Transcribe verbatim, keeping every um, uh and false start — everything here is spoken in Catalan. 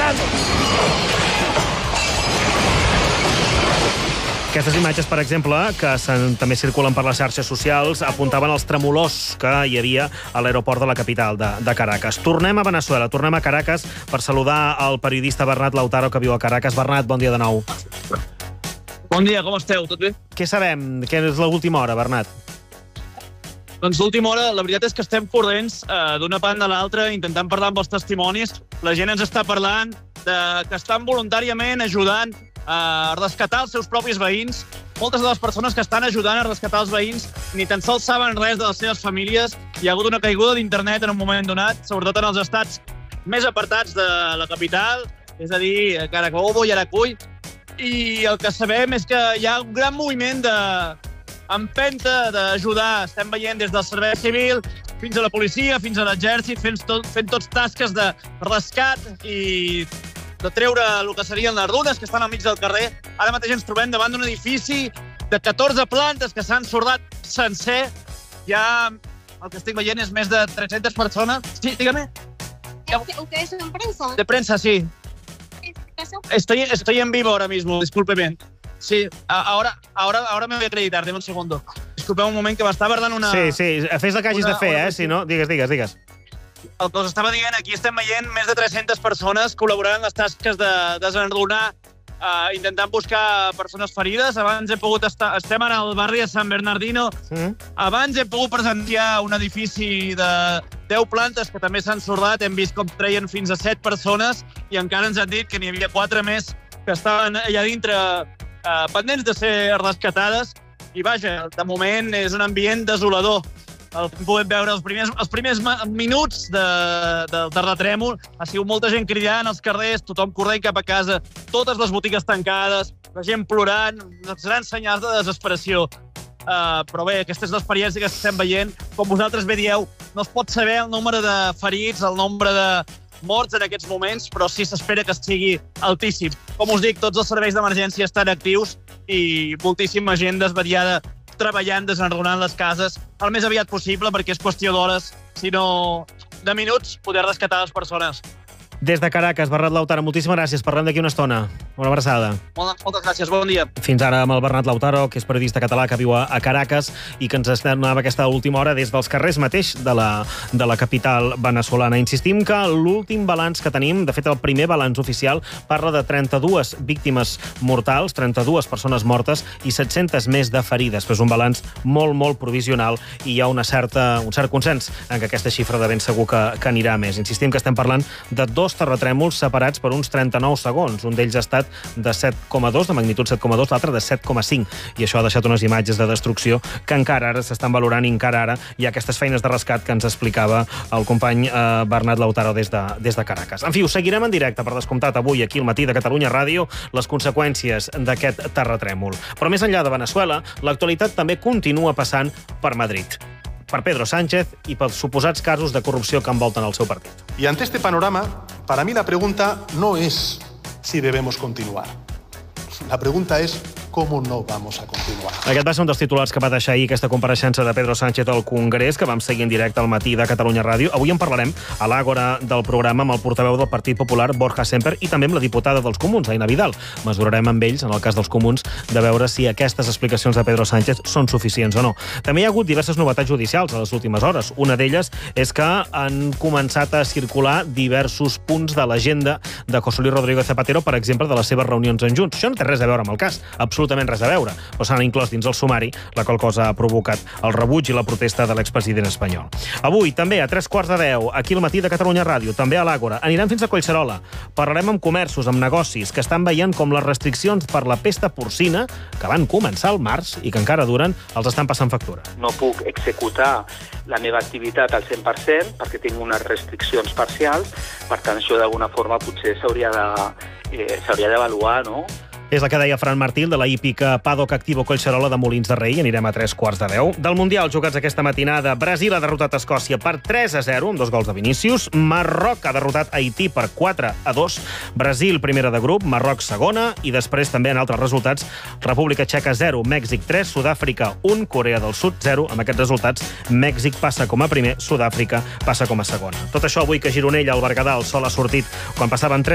disparando. Aquestes imatges, per exemple, que també circulen per les xarxes socials, apuntaven als tremolors que hi havia a l'aeroport de la capital de, de Caracas. Tornem a Veneçuela, tornem a Caracas per saludar el periodista Bernat Lautaro, que viu a Caracas. Bernat, bon dia de nou. Bon dia, com esteu? Tot bé? Què sabem? Què és l'última hora, Bernat? Doncs l'última hora, la veritat és que estem corrents eh, d'una banda a l'altra, intentant parlar amb els testimonis. La gent ens està parlant de que estan voluntàriament ajudant a rescatar els seus propis veïns. Moltes de les persones que estan ajudant a rescatar els veïns ni tan sols saben res de les seves famílies. Hi ha hagut una caiguda d'internet en un moment donat, sobretot en els estats més apartats de la capital, és a dir, Carabobo i Yaracuy. I el que sabem és que hi ha un gran moviment d'empenta, d'ajudar. Estem veient des del servei civil fins a la policia, fins a l'exèrcit, fent, tot, fent tots tasques de rescat i de treure el que serien les runes que estan al mig del carrer. Ara mateix ens trobem davant d'un edifici de catorze plantes que s'han sordat sencer. Ja el que estic veient és més de tres-centes persones. Sí, dígame. ¿Ustedes son prensa? De prensa, sí. ¿Eso? Estoy, estoy en vivo ahora mismo, discúlpeme. Sí, ahora, ahora, ahora me voy a acreditar, deme un segundo. Disculpeu un moment que m'està verdant una... Sí, sí, fes el que hagis una, de fer, una... eh? Si no, digues, digues, digues. El que us estava dient, aquí estem veient més de tres-centes persones col·laborant en les tasques de desenrunar, eh, intentant buscar persones ferides. Abans hem pogut estar... Estem en el barri de San Bernardino. Mm. Abans hem pogut presenciar un edifici de deu plantes que també s'han sordat. Hem vist com treien fins a set persones i encara ens han dit que n'hi havia quatre més que estaven allà dintre eh, pendents de ser rescatades. I vaja, de moment és un ambient desolador. El que podem veure els primers, els primers minuts de, del terratrèmol. Ha sigut molta gent cridant als carrers, tothom corrent cap a casa, totes les botigues tancades, la gent plorant, uns grans senyals de desesperació. Uh, però bé, aquesta és l'experiència que estem veient. Com vosaltres bé dieu, no es pot saber el nombre de ferits, el nombre de morts en aquests moments, però sí s'espera que sigui altíssim. Com us dic, tots els serveis d'emergència estan actius i moltíssima gent desvariada treballant, desenrunant les cases el més aviat possible, perquè és qüestió d'hores, si no de minuts, poder rescatar les persones. Des de Caracas, Bernat Lautaro, moltíssimes gràcies. Parlem d'aquí una estona. Una abraçada. Moltes, moltes gràcies, bon dia. Fins ara amb el Bernat Lautaro, que és periodista català que viu a Caracas i que ens donava aquesta última hora des dels carrers mateix de la, de la capital veneçolana. Insistim que l'últim balanç que tenim, de fet el primer balanç oficial, parla de trenta-dues víctimes mortals, trenta-dues persones mortes i set-centes més de ferides. Però és un balanç molt, molt provisional i hi ha una certa, un cert consens en que aquesta xifra de ben segur que, que anirà més. Insistim que estem parlant de dos terratrèmols separats per uns trenta-nou segons. Un d'ells ha estat de set coma dos, de magnitud set coma dos, l'altre de set coma cinc. I això ha deixat unes imatges de destrucció que encara ara s'estan valorant i encara ara hi ha aquestes feines de rescat que ens explicava el company eh, Bernat Lautaro des de, des de Caracas. En fi, us seguirem en directe, per descomptat, avui aquí al matí de Catalunya Ràdio, les conseqüències d'aquest terratrèmol. Però més enllà de Veneçuela, l'actualitat també continua passant per Madrid, per Pedro Sánchez i pels suposats casos de corrupció que envolten el seu partit. Y ante este panorama, para mí la pregunta no es si debemos continuar. La pregunta es cómo no vamos a continuar. Aquest va ser un dels titulars que va deixar ahir aquesta compareixença de Pedro Sánchez al Congrés, que vam seguir en directe al matí de Catalunya Ràdio. Avui en parlarem a l'àgora del programa amb el portaveu del Partit Popular, Borja Semper, i també amb la diputada dels Comuns, Aina Vidal. Mesurarem amb ells, en el cas dels Comuns, de veure si aquestes explicacions de Pedro Sánchez són suficients o no. També hi ha hagut diverses novetats judicials a les últimes hores. Una d'elles és que han començat a circular diversos punts de l'agenda de José Luis Rodríguez Zapatero, per exemple, de les seves reunions en Junts. Això no té res a veure amb el cas, absolutament res a veure, però s'han inclòs dins el sumari, la qual cosa ha provocat el rebuig i la protesta de l'expresident espanyol. Avui, també, a tres quarts de deu, aquí al matí de Catalunya Ràdio, també a l'Àgora, anirem fins a Collserola. Parlarem amb comerços, amb negocis, que estan veient com les restriccions per la pesta porcina, que van començar al març i que encara duren, els estan passant factura. No puc executar la meva activitat al cent per cent perquè tinc unes restriccions parcials, per tant, això d'alguna forma potser s'hauria de, eh, s'hauria d'avaluar, no? És la que deia Fran Martín, de la hípica Paddock Activo Collserola de Molins de Rei. Anirem a tres quarts de deu. Del Mundial jugats aquesta matinada, Brasil ha derrotat Escòcia per tres a zero, amb dos gols de Vinícius. Marroc ha derrotat Haití per quatre a dos. Brasil, primera de grup, Marroc, segona. I després també en altres resultats, República Txeca zero, Mèxic tres, Sud-àfrica un, Corea del Sud zero. Amb aquests resultats, Mèxic passa com a primer, Sud-àfrica passa com a segona. Tot això avui que Gironella, al Berguedà, el sol ha sortit quan passaven tres